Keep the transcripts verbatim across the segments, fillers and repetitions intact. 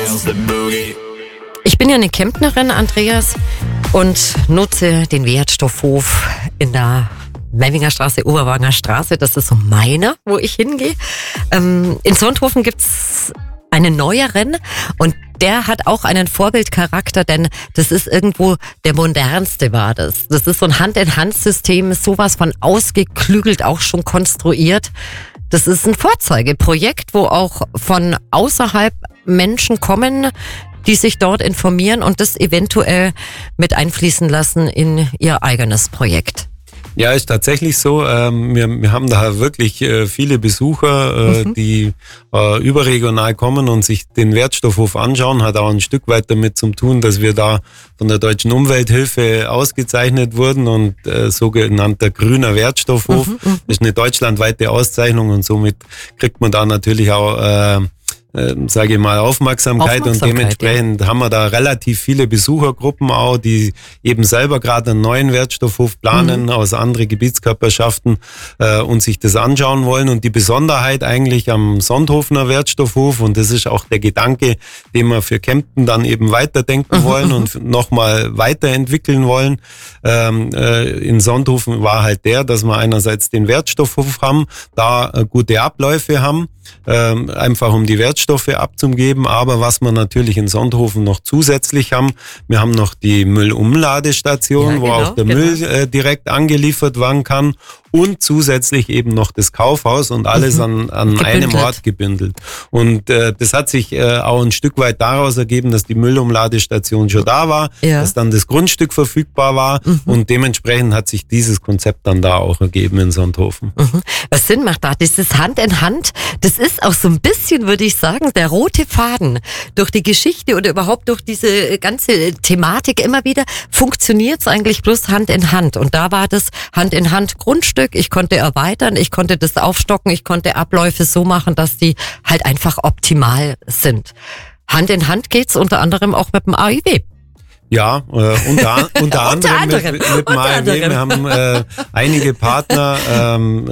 Ich bin ja eine Kemptnerin, Andreas, und nutze den Wertstoffhof in der Memminger Straße, Oberwanger Straße. Das ist so meiner, wo ich hingehe. Ähm, in Sonthofen gibt's einen neueren und der hat auch einen Vorbildcharakter, denn das ist irgendwo der modernste war das. Das ist so ein Hand-in-Hand-System, sowas von ausgeklügelt auch schon konstruiert. Das ist ein Vorzeigeprojekt, wo auch von außerhalb Menschen kommen, die sich dort informieren und das eventuell mit einfließen lassen in ihr eigenes Projekt. Ja, ist tatsächlich so. Ähm, wir, wir haben da wirklich äh, viele Besucher, äh, mhm. die äh, überregional kommen und sich den Wertstoffhof anschauen. Hat auch ein Stück weit damit zu tun, dass wir da von der Deutschen Umwelthilfe ausgezeichnet wurden und äh, sogenannter grüner Wertstoffhof. Mhm, das ist eine deutschlandweite Auszeichnung und somit kriegt man da natürlich auch äh, Äh, sage ich mal, Aufmerksamkeit, Aufmerksamkeit und dementsprechend ja. haben wir da relativ viele Besuchergruppen auch, die eben selber gerade einen neuen Wertstoffhof planen mhm. aus anderen Gebietskörperschaften äh, und sich das anschauen wollen. Und die Besonderheit eigentlich am Sonthofener Wertstoffhof, und das ist auch der Gedanke, den wir für Kempten dann eben weiterdenken mhm. wollen und nochmal weiterentwickeln wollen. Ähm, äh, in Sonthofen war halt der, dass wir einerseits den Wertstoffhof haben, da äh, gute Abläufe haben, ähm, einfach um die Wertstoffe Stoffe abzugeben, aber was wir natürlich in Sonthofen noch zusätzlich haben, wir haben noch die Müllumladestation, ja, wo genau, auch der genau. Müll äh, direkt angeliefert werden kann und zusätzlich eben noch das Kaufhaus und alles mhm. an, an einem Ort gebündelt. Und äh, das hat sich äh, auch ein Stück weit daraus ergeben, dass die Müllumladestation schon da war, ja. dass dann das Grundstück verfügbar war mhm. und dementsprechend hat sich dieses Konzept dann da auch ergeben in Sonthofen. Mhm. Was Sinn macht da, das ist Hand in Hand, das ist auch so ein bisschen, würde ich sagen, der rote Faden durch die Geschichte oder überhaupt durch diese ganze Thematik immer wieder, funktioniert es eigentlich bloß Hand in Hand. Und da war das Hand in Hand Grundstück. Ich konnte erweitern, ich konnte das aufstocken, ich konnte Abläufe so machen, dass die halt einfach optimal sind. Hand in Hand geht's unter anderem auch mit dem A I W. Ja, äh, unter, unter anderem, unter anderem mit, mit dem A I W. Wir haben äh, einige Partner, ähm,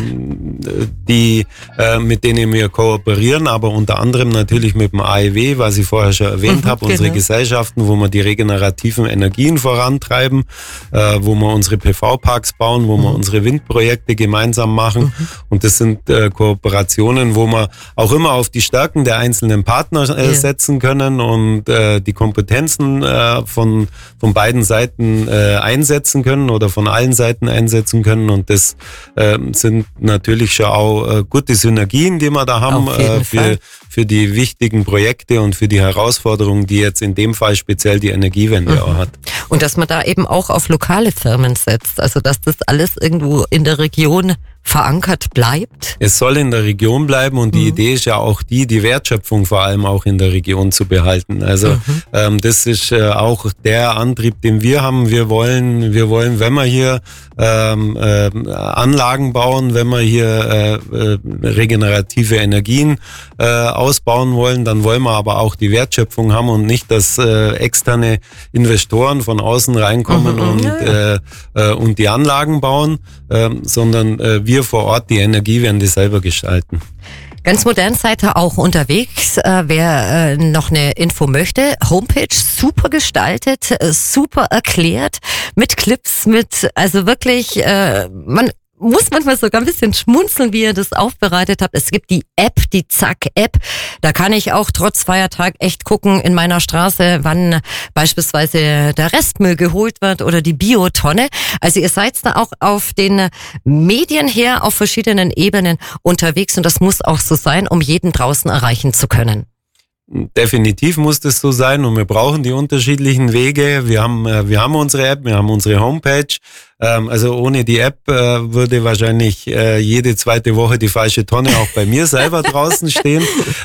äh, die äh, mit denen wir kooperieren, aber unter anderem natürlich mit dem A I W, was ich vorher schon erwähnt mhm, habe, genau. unsere Gesellschaften, wo wir die regenerativen Energien vorantreiben, äh, wo wir unsere P V-Parks bauen, wo mhm. wir unsere Windprojekte gemeinsam machen. Mhm. Und das sind äh, Kooperationen, wo wir auch immer auf die Stärken der einzelnen Partner äh, ja. setzen können und äh, die Kompetenzen äh, von von beiden Seiten äh, einsetzen können oder von allen Seiten einsetzen können und das äh, sind natürlich schon auch äh, gute Synergien, die wir da haben äh, für für die wichtigen Projekte und für die Herausforderungen, die jetzt in dem Fall speziell die Energiewende mhm. auch hat. Und dass man da eben auch auf lokale Firmen setzt, also dass das alles irgendwo in der Region verankert bleibt? Es soll in der Region bleiben und die mhm. Idee ist ja auch die, die Wertschöpfung vor allem auch in der Region zu behalten. Also mhm. ähm, das ist äh, auch der Antrieb, den wir haben. Wir wollen, wir wollen, wenn wir hier ähm, äh, Anlagen bauen, wenn wir hier äh, äh, regenerative Energien äh, ausbauen wollen, dann wollen wir aber auch die Wertschöpfung haben und nicht, dass äh, externe Investoren von außen reinkommen mhm. und, äh, äh, und die Anlagen bauen, äh, sondern äh, wir vor Ort die Energiewende selber gestalten. Ganz modern seid ihr auch unterwegs. Äh, wer äh, noch eine Info möchte, Homepage super gestaltet, äh, super erklärt, mit Clips, mit, also wirklich, äh, man muss manchmal sogar ein bisschen schmunzeln, wie ihr das aufbereitet habt. Es gibt die App, die Zack-App. Da kann ich auch trotz Feiertag echt gucken in meiner Straße, wann beispielsweise der Restmüll geholt wird oder die Biotonne. Also ihr seid da auch auf den Medien her, auf verschiedenen Ebenen unterwegs und das muss auch so sein, um jeden draußen erreichen zu können. Definitiv muss das so sein und wir brauchen die unterschiedlichen Wege. Wir haben, wir haben unsere App, wir haben unsere Homepage. Also ohne die App würde wahrscheinlich jede zweite Woche die falsche Tonne auch bei mir selber draußen stehen.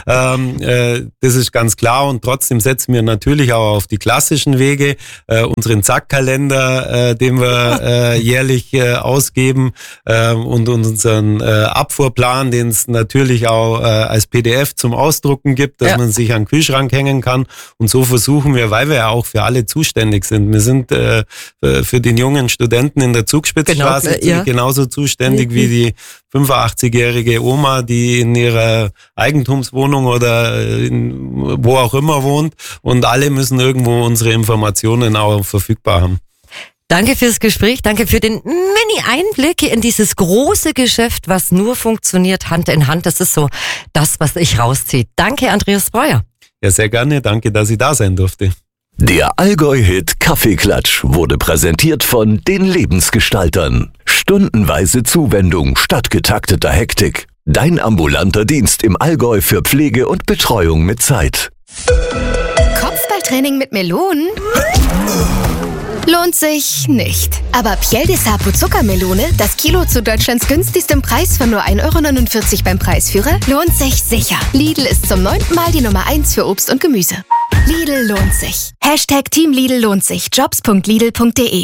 Das ist ganz klar und trotzdem setzen wir natürlich auch auf die klassischen Wege. Unseren Zack-Kalender, den wir jährlich ausgeben und unseren Abfuhrplan, den es natürlich auch als P D F zum Ausdrucken gibt, dass ja. man sich an den Kühlschrank hängen kann. Und so versuchen wir, weil wir ja auch für alle zuständig sind. Wir sind für den jungen Studenten mitten in der Zugspitzstraße, Genau, ja. genauso zuständig wie die fünfundachtzigjährige Oma, die in ihrer Eigentumswohnung oder in, wo auch immer wohnt. Und alle müssen irgendwo unsere Informationen auch verfügbar haben. Danke fürs Gespräch, danke für den Mini-Einblick in dieses große Geschäft, was nur funktioniert Hand in Hand. Das ist so das, was ich rausziehe. Danke, Andreas Breuer. Ja, sehr gerne. Danke, dass ich da sein durfte. Der Allgäu-Hit Kaffeeklatsch wurde präsentiert von den Lebensgestaltern. Stundenweise Zuwendung statt getakteter Hektik. Dein ambulanter Dienst im Allgäu für Pflege und Betreuung mit Zeit. Kopfballtraining mit Melonen? Lohnt sich nicht. Aber Piel de Sapo Zuckermelone, das Kilo zu Deutschlands günstigstem Preis von nur ein Euro neunundvierzig beim Preisführer, lohnt sich sicher. Lidl ist zum neunten Mal die Nummer eins für Obst und Gemüse. Lidl lohnt sich. Hashtag Team Lidl lohnt sich. Jobs punkt lidl punkt de.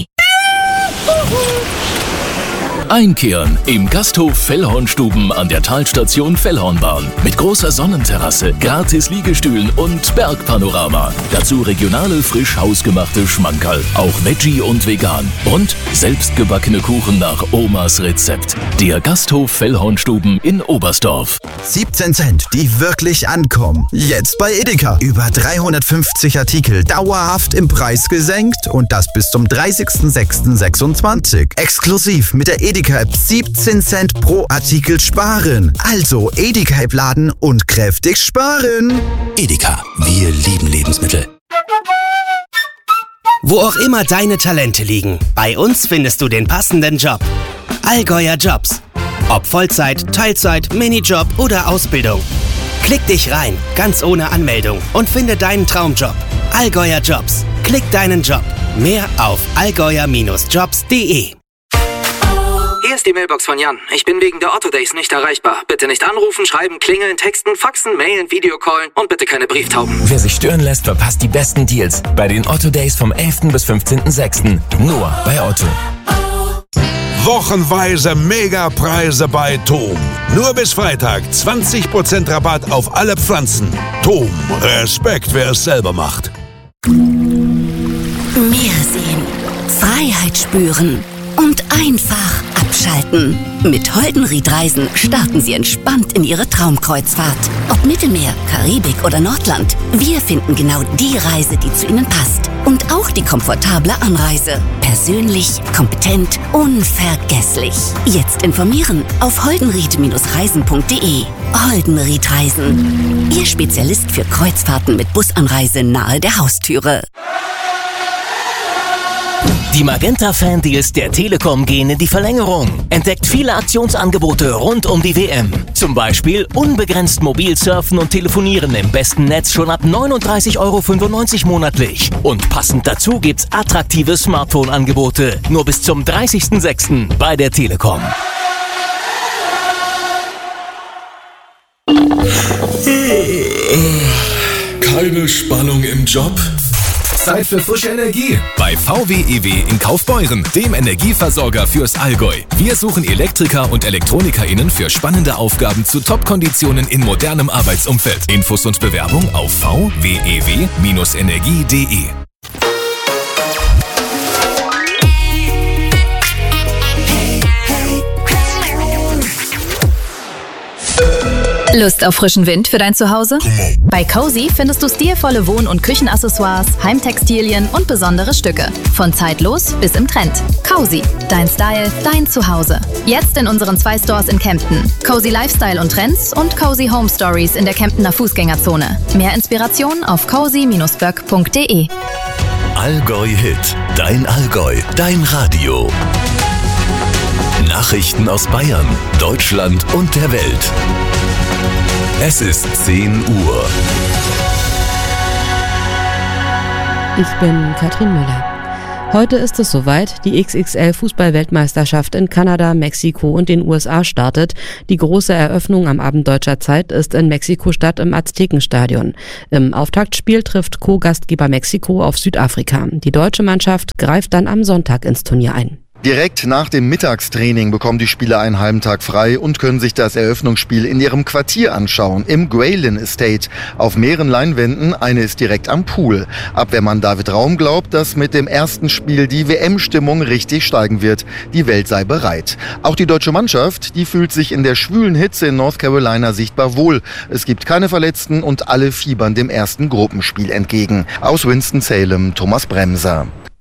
Einkehren im Gasthof Fellhornstuben an der Talstation Fellhornbahn. Mit großer Sonnenterrasse, gratis Liegestühlen und Bergpanorama. Dazu regionale, frisch hausgemachte Schmankerl. Auch Veggie und vegan. Und selbstgebackene Kuchen nach Omas Rezept. Der Gasthof Fellhornstuben in Oberstdorf. siebzehn Cent, die wirklich ankommen. Jetzt bei Edeka. Über dreihundertfünfzig Artikel dauerhaft im Preis gesenkt und das bis zum dreißigsten sechsten sechsundzwanzig. Exklusiv mit der Edeka App siebzehn Cent pro Artikel sparen. Also Edeka-App laden und kräftig sparen. Edeka, wir lieben Lebensmittel. Wo auch immer deine Talente liegen, bei uns findest du den passenden Job. Allgäuer Jobs. Ob Vollzeit, Teilzeit, Minijob oder Ausbildung. Klick dich rein, ganz ohne Anmeldung und finde deinen Traumjob. Allgäuer Jobs. Klick deinen Job. Mehr auf allgäuer Bindestrich jobs punkt de. Hier ist die Mailbox von Jan. Ich bin wegen der Otto Days nicht erreichbar. Bitte nicht anrufen, schreiben, klingeln, texten, faxen, mailen, Videocallen und bitte keine Brieftauben. Wer sich stören lässt, verpasst die besten Deals bei den Otto Days vom elften bis fünfzehnten sechsten Nur bei Otto. Wochenweise Megapreise bei Tom. Nur bis Freitag zwanzig Prozent Rabatt auf alle Pflanzen. Tom, Respekt, wer es selber macht. Meer sehen, Freiheit spüren und einfach abschalten. Mit Holdenried Reisen starten Sie entspannt in Ihre Traumkreuzfahrt. Ob Mittelmeer, Karibik oder Nordland, wir finden genau die Reise, die zu Ihnen passt. Und auch die komfortable Anreise. Persönlich, kompetent, unvergesslich. Jetzt informieren auf holdenried Bindestrich reisen punkt de. Holdenried Reisen. Ihr Spezialist für Kreuzfahrten mit Busanreise nahe der Haustüre. Die Magenta-Fan-Deals der Telekom gehen in die Verlängerung. Entdeckt viele Aktionsangebote rund um die W M. Zum Beispiel unbegrenzt mobil surfen und telefonieren im besten Netz schon ab neununddreißig Euro fünfundneunzig monatlich. Und passend dazu gibt's attraktive Smartphone-Angebote. Nur bis zum dreißigsten sechsten bei der Telekom. Keine Spannung im Job? Zeit für frische Energie bei V W E W in Kaufbeuren, dem Energieversorger fürs Allgäu. Wir suchen Elektriker und ElektronikerInnen für spannende Aufgaben zu Top-Konditionen in modernem Arbeitsumfeld. Infos und Bewerbung auf v w e w Bindestrich energie punkt de. Lust auf frischen Wind für dein Zuhause? Bei Cozy findest du stilvolle Wohn- und Küchenaccessoires, Heimtextilien und besondere Stücke. Von zeitlos bis im Trend. Cozy, dein Style, dein Zuhause. Jetzt in unseren zwei Stores in Kempten. Cozy Lifestyle und Trends und Cozy Home Stories in der Kemptener Fußgängerzone. Mehr Inspiration auf cozy Bindestrich böck punkt de. Allgäu-Hit, dein Allgäu, dein Radio. Nachrichten aus Bayern, Deutschland und der Welt. Es ist zehn Uhr. Ich bin Katrin Müller. Heute ist es soweit, die X X L-Fußball-Weltmeisterschaft in Kanada, Mexiko und den U S A startet. Die große Eröffnung am Abend deutscher Zeit ist in Mexiko-Stadt im Aztekenstadion. Im Auftaktspiel trifft Co-Gastgeber Mexiko auf Südafrika. Die deutsche Mannschaft greift dann am Sonntag ins Turnier ein. Direkt nach dem Mittagstraining bekommen die Spieler einen halben Tag frei und können sich das Eröffnungsspiel in ihrem Quartier anschauen, im Graylin Estate. Auf mehreren Leinwänden, eine ist direkt am Pool. Abwehrmann David Raum glaubt, dass mit dem ersten Spiel die W M-Stimmung richtig steigen wird. Die Welt sei bereit. Auch die deutsche Mannschaft, die fühlt sich in der schwülen Hitze in North Carolina sichtbar wohl. Es gibt keine Verletzten und alle fiebern dem ersten Gruppenspiel entgegen. Aus Winston-Salem, Thomas Bremser.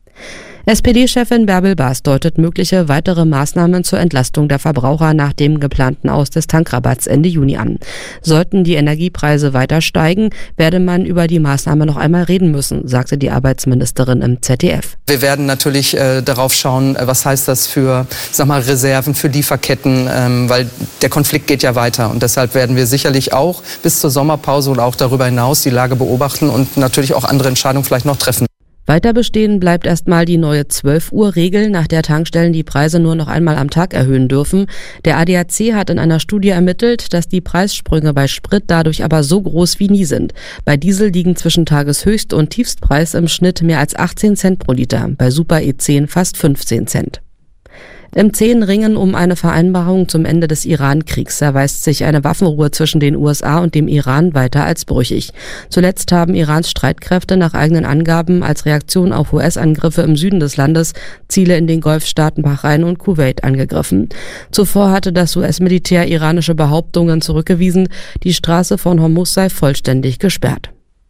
S P D-Chefin Bärbel Baas deutet mögliche weitere Maßnahmen zur Entlastung der Verbraucher nach dem geplanten Aus des Tankrabatts Ende Juni an. Sollten die Energiepreise weiter steigen, werde man über die Maßnahme noch einmal reden müssen, sagte die Arbeitsministerin im Z D F. Wir werden natürlich äh, darauf schauen, was heißt das für, sag mal, Reserven, für Lieferketten, ähm, weil der Konflikt geht ja weiter. Und deshalb werden wir sicherlich auch bis zur Sommerpause und auch darüber hinaus die Lage beobachten und natürlich auch andere Entscheidungen vielleicht noch treffen. Weiter bestehen bleibt erstmal die neue zwölf Uhr Regel, nach der Tankstellen die Preise nur noch einmal am Tag erhöhen dürfen. Der A D A C hat in einer Studie ermittelt, dass die Preissprünge bei Sprit dadurch aber so groß wie nie sind. Bei Diesel liegen zwischen Tageshöchst- und Tiefstpreis im Schnitt mehr als achtzehn Cent pro Liter, bei Super E zehn fast fünfzehn Cent. Im zähen Ringen um eine Vereinbarung zum Ende des Iran-Kriegs erweist sich eine Waffenruhe zwischen den U S A und dem Iran weiter als brüchig. Zuletzt haben Irans Streitkräfte nach eigenen Angaben als Reaktion auf U S-Angriffe im Süden des Landes Ziele in den Golfstaaten Bahrain und Kuwait angegriffen. Zuvor hatte das U S-Militär iranische Behauptungen zurückgewiesen, die Straße von Hormuz sei vollständig gesperrt.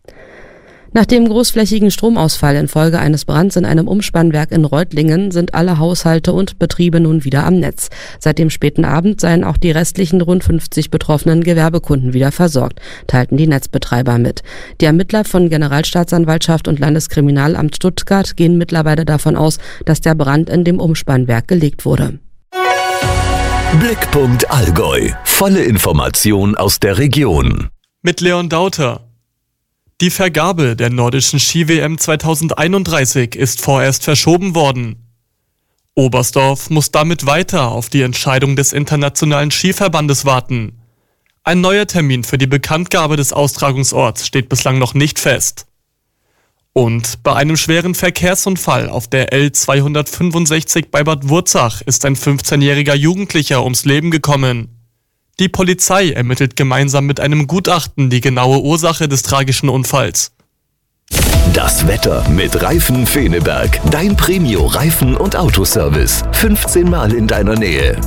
Nach dem großflächigen Stromausfall infolge eines Brands in einem Umspannwerk in Reutlingen sind alle Haushalte und Betriebe nun wieder am Netz. Seit dem späten Abend seien auch die restlichen rund fünfzig betroffenen Gewerbekunden wieder versorgt, teilten die Netzbetreiber mit. Die Ermittler von Generalstaatsanwaltschaft und Landeskriminalamt Stuttgart gehen mittlerweile davon aus, dass der Brand in dem Umspannwerk gelegt wurde. Blickpunkt Allgäu. Volle Information aus der Region. Mit Leon Dauter. Die Vergabe der nordischen Ski-W M zweitausendeinunddreißig ist vorerst verschoben worden. Oberstdorf muss damit weiter auf die Entscheidung des Internationalen Skiverbandes warten. Ein neuer Termin für die Bekanntgabe des Austragungsorts steht bislang noch nicht fest. Und bei einem schweren Verkehrsunfall auf der L zweihundertfünfundsechzig bei Bad Wurzach ist ein fünfzehnjähriger Jugendlicher ums Leben gekommen. Die Polizei ermittelt gemeinsam mit einem Gutachten die genaue Ursache des tragischen Unfalls. Das Wetter mit Reifen Feneberg. Dein Premio Reifen- und Autoservice. fünfzehn Mal in deiner Nähe.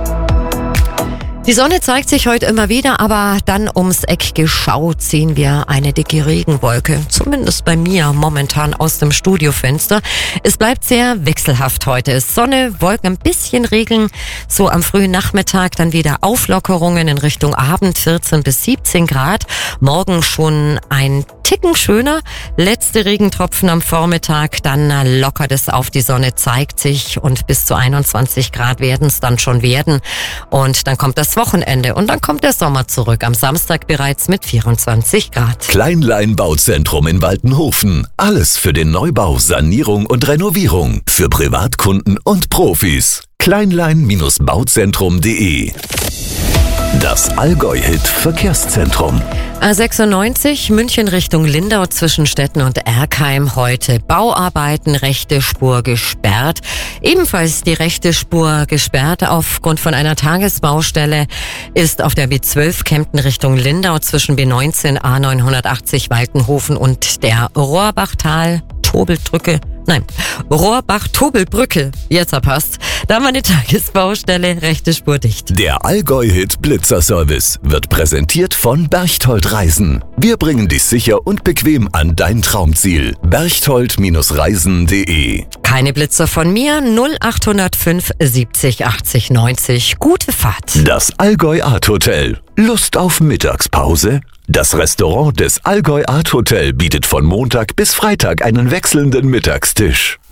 Die Sonne zeigt sich heute immer wieder, aber dann ums Eck geschaut sehen wir eine dicke Regenwolke. Zumindest bei mir momentan aus dem Studiofenster. Es bleibt sehr wechselhaft heute. Sonne, Wolken, ein bisschen Regen. So am frühen Nachmittag dann wieder Auflockerungen in Richtung Abend, vierzehn bis siebzehn Grad. Morgen schon ein Ticken schöner. Letzte Regentropfen am Vormittag, dann lockert es auf, die Sonne zeigt sich und bis zu einundzwanzig Grad werden es dann schon werden. Und dann kommt das Wochenende und dann kommt der Sommer zurück. Am Samstag bereits mit vierundzwanzig Grad. Kleinlein Bauzentrum in Waltenhofen. Alles für den Neubau, Sanierung und Renovierung. Für Privatkunden und Profis. kleinlein Bauzentrum punkt de. Das Allgäu-Hit Verkehrszentrum. A sechsundneunzig München Richtung Lindau zwischen Stetten und Erkheim heute Bauarbeiten, rechte Spur gesperrt. Ebenfalls die rechte Spur gesperrt aufgrund von einer Tagesbaustelle ist auf der B zwölf Kempten Richtung Lindau zwischen B neunzehn A neunhundertachtzig Waltenhofen und der Rohrbachtal Tobeldrücke. Nein, Rohrbach-Tobelbrücke. Jetzt passt. Da haben wir eine Tagesbaustelle, rechte Spur dicht. Der Allgäu-Hit Blitzer-Service wird präsentiert von Berchtold Reisen. Wir bringen dich sicher und bequem an dein Traumziel. berchtold Reisen punkt de. Keine Blitzer von mir. null acht null fünf siebzig achtzig neunzig. Gute Fahrt. Das Allgäu Art Hotel. Lust auf Mittagspause? Das Restaurant des Allgäu Art Hotel bietet von Montag bis Freitag einen wechselnden Mittagstisch.